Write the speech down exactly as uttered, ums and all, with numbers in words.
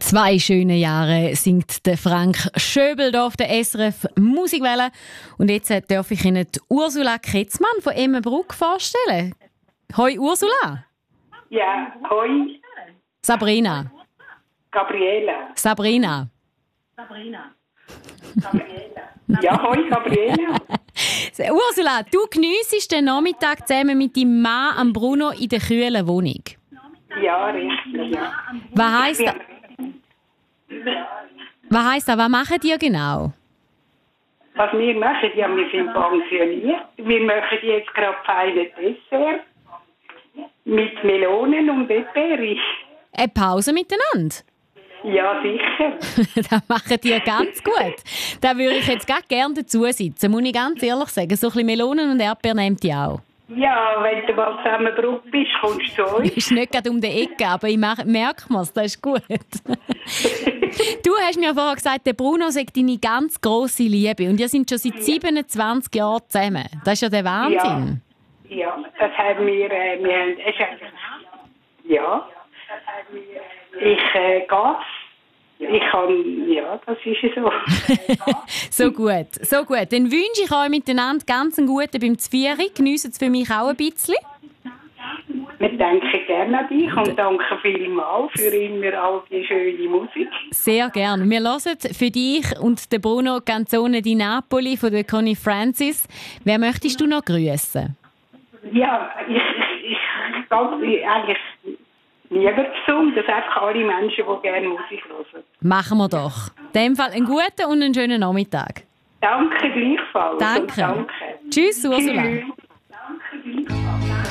Zwei schöne Jahre singt der Frank Schöbel hier auf der S R F Musikwelle. Und jetzt darf ich Ihnen die Ursula Ketzmann von Emmenbruck vorstellen. Hoi Ursula. Ja, hoi. Sabrina. Gabriela. Sabrina. Sabrina. Gabriela. Ja, hoi Gabriela. Ursula, du geniessest den Nachmittag zusammen mit deinem Mann am Bruno in der kühlen Wohnung. Ja, richtig. Ja. Was heisst das? Was heisst das? Was macht ihr genau? Was wir machen, ja, wir sind pensioniert. Wir machen jetzt gerade feine Dessert mit Melonen und Eperi. Eine Pause miteinander? Ja, sicher. Das macht ihr ganz gut. Da würde ich jetzt gerne dazu sitzen, muss ich ganz ehrlich sagen. So ein bisschen Melonen und Erdbeeren nehmt ihr auch. Ja, wenn du mal zusammen Brot bist, kommst du zu uns. Ist nicht gerade um die Ecke, aber ich merke es, das ist gut. Du hast mir vorher gesagt, der Bruno sagt deine ganz grosse Liebe und ihr seid schon seit siebenundzwanzig Jahren zusammen. Das ist ja der Wahnsinn. Ja, ja, das haben wir, äh, wir haben, es ist, ja, ich äh, gehe. Ich kann, ja, das ist so. So gut, so gut. Dann wünsche ich euch miteinander ganz einen guten beim Zvieri. Geniessen es für mich auch ein bisschen. Wir denken gerne an dich und danke vielmals für immer all die schöne Musik. Sehr gerne. Wir hören für dich und den Bruno Canzone di Napoli von der Connie Francis. Wer möchtest du noch grüßen? Ja, ich, ich, ich glaube eigentlich lieber gesund, dass einfach alle Menschen, die gerne Musik hören. Machen wir doch. In dem Fall einen guten und einen schönen Nachmittag. Danke gleichfalls. Danke. Danke. Tschüss, Ursula. Tschüss.